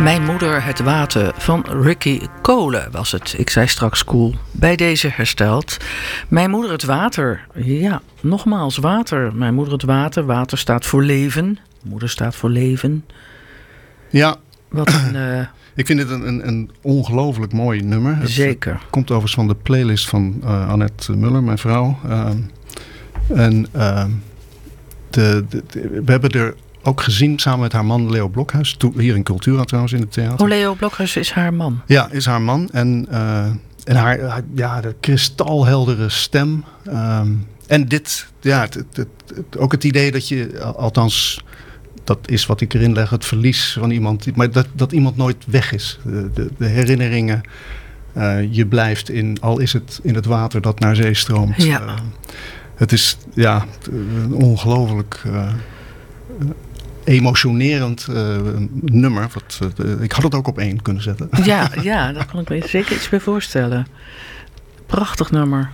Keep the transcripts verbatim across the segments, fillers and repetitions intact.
Mijn moeder het water van Ricky Cole was het. Ik zei straks cool. Bij deze hersteld. Mijn moeder het water. Ja, nogmaals water. Mijn moeder het water. Water staat voor leven. Moeder staat voor leven. Ja. Wat een... Uh... Ik vind het een, een, een ongelooflijk mooi nummer. Zeker. Het komt overigens van de playlist van uh, Annette Muller, mijn vrouw. Uh, en uh, de, de, de, we hebben er ook gezien samen met haar man Leo Blokhuis. Toen, hier in Cultura trouwens in het theater. Oh, Leo Blokhuis is haar man? Ja, is haar man. En, uh, en haar, haar ja, de kristalheldere stem. Um, en dit, ja, het, het, het, het, ook het idee dat je, althans... Dat is wat ik erin leg, het verlies van iemand. Maar dat, dat iemand nooit weg is. De, de, de herinneringen. Uh, je blijft in, al is het in het water dat naar zee stroomt. Ja. Uh, het is ja, een ongelooflijk uh, emotionerend uh, nummer. Wat, uh, ik had het ook op één kunnen zetten. Ja, ja, daar kan ik me zeker iets bij voorstellen. Prachtig nummer.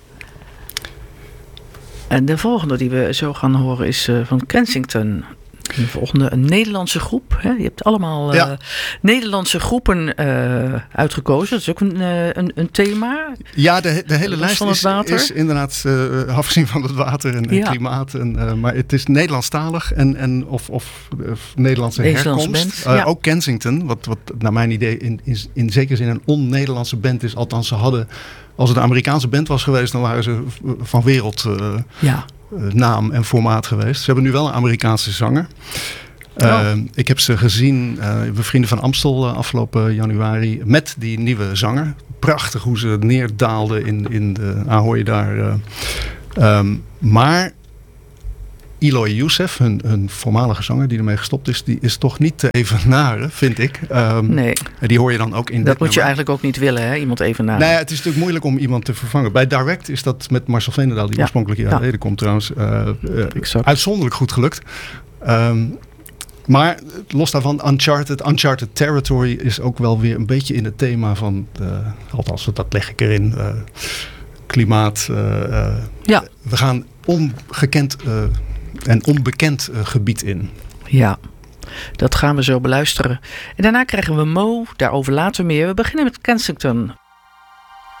En de volgende die we zo gaan horen is uh, van Kensington. De volgende, een Nederlandse groep. Hè? Je hebt allemaal uh, ja. Nederlandse groepen uh, uitgekozen. Dat is ook een, uh, een, een thema. Ja, de, de hele lijst van het is, water. is inderdaad uh, afgezien van het water en, en ja. klimaat. En, uh, maar het is Nederlandstalig en, en of, of, of Nederlandse herkomst. Band, uh, ja. Ook Kensington, wat, wat naar mijn idee in, in, in zekere zin een on-Nederlandse band is. Althans, ze hadden, als het een Amerikaanse band was geweest, dan waren ze van wereld... Uh, ja. naam en formaat geweest. Ze hebben nu wel een Amerikaanse zanger. Oh. Uh, ik heb ze gezien, uh, we vrienden van Amstel uh, afgelopen januari, met die nieuwe zanger. Prachtig hoe ze neerdaalden in, in de Ahoy daar. Uh, um, maar Eloy Youssef, hun, hun voormalige zanger die ermee gestopt is, die is toch niet te evenaren, vind ik. Um, nee. Die hoor je dan ook in dat dit moet nummer. je eigenlijk ook niet willen, hè? Iemand evenaren. Nou ja, het is natuurlijk moeilijk om iemand te vervangen. Bij Direct is dat met Marcel Veenendaal, die ja. oorspronkelijk jaren geleden ja. komt trouwens, uh, uh, uitzonderlijk goed gelukt. Um, maar los daarvan, Uncharted, Uncharted Territory is ook wel weer een beetje in het thema van, de, althans dat leg ik erin, uh, klimaat. Uh, uh, ja. We gaan ongekend uh, en onbekend uh, gebied in. Ja. Dat gaan we zo beluisteren. En daarna krijgen we Mo, daarover later meer. We beginnen met Kensington.